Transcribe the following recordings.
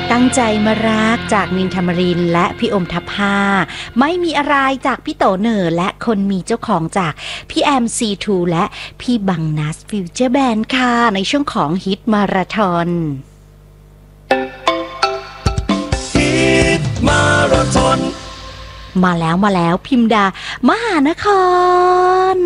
ตั้งใจมารักจากนินทามรินและพี่อมทัพผ้าไม่มีอะไรจากพี่โตเหน่อและคนมีเจ้าของจากพี่แอมซีทูและพี่บังนัสฟิวเจอร์แบนด์ค่ะในช่วงของฮิตมาราธอนฮิตมาราธอนมาแล้วพิมดามหานคร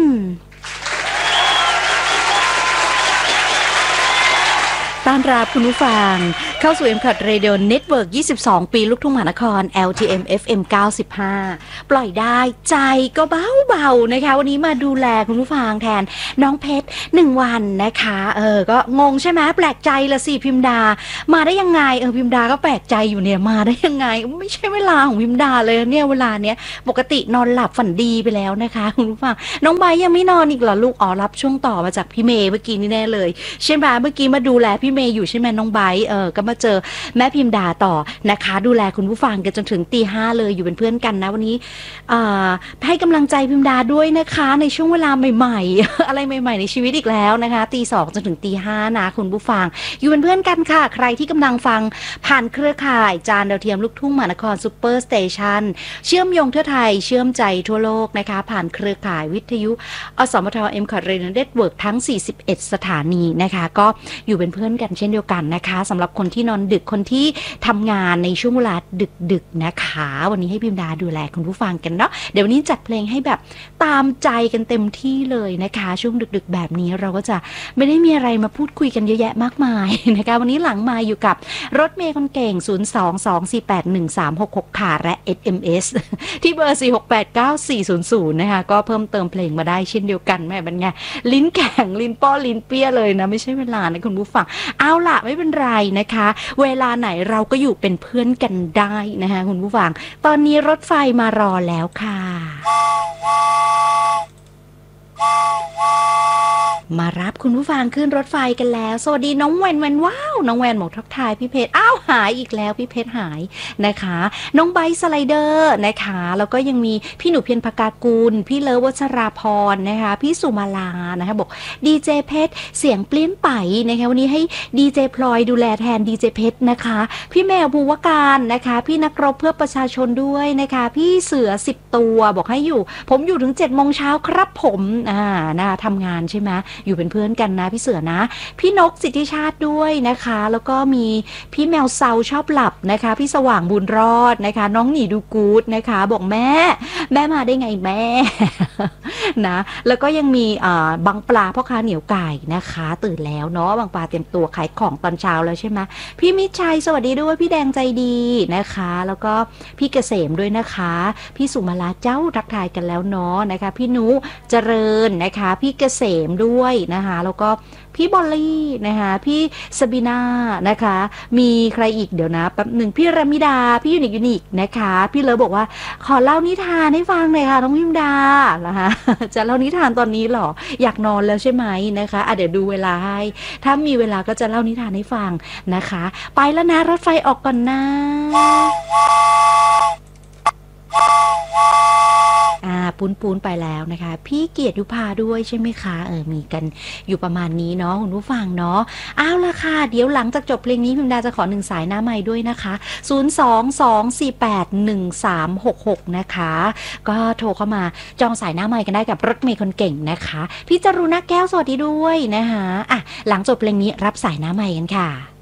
ต้อนรับคุณผู้ฟังเข้าสู่ M-COT Radio Network 22 ปีลูกทุ่งมหานคร LTM FM 95 ปล่อยได้ใจก็เบาๆนะคะวันนี้มาดูแลคุณผู้ฟังแทนน้องเพชร1วันนะคะก็งงใช่ไหมแปลกใจละสิพิมดามาได้ยังไงพิมดาก็แปลกใจอยู่เนี่ยมาได้ยังไงไม่ใช่เวลาของพิมดาเลยเนี่ยเวลาเนี้ยปกตินอนหลับฝันดีไปแล้วนะคะคุณผู้ฟังน้องใบยังไม่นอนอีกเหรอลูกรับช่วงต่อมาจากพี่เมย์เมื่อกี้นี่แน่เลยใช่ไหมเมื่อกี้มาดูแลพี่เมย์อยู่ใช่ไหมน้องไบก็มาเจอแม่พิมดาต่อนะคะดูแลคุณผู้ฟังกันจนถึงตีห้าเลยอยู่เป็นเพื่อนกันนะวันนี้ให้กำลังใจพิมดาด้วยนะคะในช่วงเวลาใหม่ๆ อะไรใหม่ๆในชีวิตอีกแล้วนะคะตีสองจนถึงตีห้านะคุณผู้ฟังอยู่เป็นเพื่อนกันค่ะใครที่กำลังฟังผ่านเครือข่ายจานดาวเทียมลูกทุ่งมหานครซุปเปอร์สเตชันเชื่อมโยงทั่วไทยเชื่อมใจทั่วโลกนะคะผ่านเครือข่ายวิทยุอสมท M-COT Radio Network ทั้ง41สถานีนะคะก็อยู่เป็นเพื่อนกันเช่นเดียวกันนะคะสำหรับคนที่นอนดึกคนที่ทำงานในช่วงเวลาดึกนะคะวันนี้ให้พิมดาดูแลคุณผู้ฟังกันเนาะเดี๋ยววันนี้จัดเพลงให้แบบตามใจกันเต็มที่เลยนะคะช่วงดึกแบบนี้เราก็จะไม่ได้มีอะไรมาพูดคุยกันเยอะแยะมากมายนะคะวันนี้หลังมาอยู่กับรถเมย์คนเก่ง022481366ค่ะและ SMS ที่เบอร์4689400นะคะก็เพิ่มเติมเพลงมาได้เช่นเดียวกันแม่เป็นไงลิ้นแข็งลิ้นป้อลิ้นเปี้ยเลยนะไม่ใช่เวลานะคุณผู้ฟังเอาล่ะไม่เป็นไรนะคะเวลาไหนเราก็อยู่เป็นเพื่อนกันได้นะคะคุณผู้ฟังตอนนี้รถไฟมารอแล้วค่ะมารับคุณผู้ฟังขึ้นรถไฟกันแล้วสวัสดีน้องแวนว้าวน้องแวนบอกทักทายพี่เพชรอ้าวหายอีกแล้วพี่เพชรหายนะคะน้องไบสไลเดอร์นะคะแล้วก็ยังมีพี่หนูเพียรภกากุลพี่เลิฟวัชราพรนะคะพี่สุมาลานะคะบอกดีเจเพชรเสียงเปลี่ยนไปนะคะวันนี้ให้ดีเจพลอยดูแลแทนดีเจเพชรนะคะพี่แมวภูวการนะคะพี่นักรบเพื่อประชาชนด้วยนะคะพี่เสือ10ตัวบอกให้อยู่ผมอยู่ถึง7 โมงเช้าครับผมน่าทำงานใช่ไหมอยู่เป็นเพื่อนกันนะพี่เสือนะพี่นกสิทธิชาติด้วยนะคะแล้วก็มีพี่แมวเซาชอบหลับนะคะพี่สว่างบุญรอดนะคะน้องหนีดูกู๊ดนะคะบอกแม่มาได้ไงแม่ นะแล้วก็ยังมีบังปลาพ่อค้าเหนียวไก่นะคะตื่นแล้วเนาะบังปลาเตรียมตัวขายของตอนเช้าแล้วใช่ไหมพี่มิตรชัยสวัสดีด้วยพี่แดงใจดีนะคะแล้วก็พี่เกษมด้วยนะคะพี่สุมาลาเจ้าทักทายกันแล้วเนาะนะคะพี่นุเจริญนะคะพี่เกษมด้วยนะคะแล้วก็พี่บอลลี่นะคะพี่สบินานะคะมีใครอีกเดี๋ยวนะแป๊บหนึ่งพี่รามิดาพี่ยูนิคนะคะพี่เลิฟบอกว่าขอเล่านิทานให้ฟังหน่อยค่ะน้องพิมดานะคะจะเล่านิทานตอนนี้หรออยากนอนแล้วใช่ไหมนะคะเดี๋ยวดูเวลาให้ถ้ามีเวลาก็จะเล่านิทานให้ฟังนะคะไปแล้วนะรถไฟออกก่อนนะปูนไปแล้วนะคะพี่เกียรติยุพาด้วยใช่ไหมคะมีกันอยู่ประมาณนี้เนาะคุณผู้ฟังเนาะเอาละค่ะเดี๋ยวหลังจากจบเพลงนี้พิมดาจะขอ1 สายหน้าไมค์ด้วยนะคะ022481366นะคะก็โทรเข้ามาจองสายหน้าไมค์กันได้กับรถเมย์คนเก่งนะคะพี่จรุณแก้วสวัสดีด้วยนะคะหลังจบเพลงนี้รับสายหน้าไมค์กันค่ะ